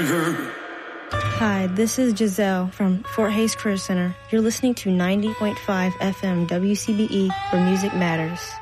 Hi, this is Giselle from Fort Hays Career Center. You're listening to 90.5 FM WCBE, where music matters.